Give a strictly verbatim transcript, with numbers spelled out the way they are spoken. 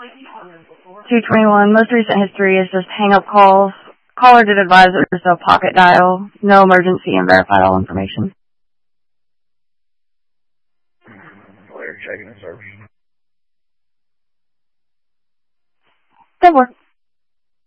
two twenty-one, most recent history is just hang-up calls. Caller did advise it was a pocket dial, no emergency, and verified all information. We're checking the service. Good work.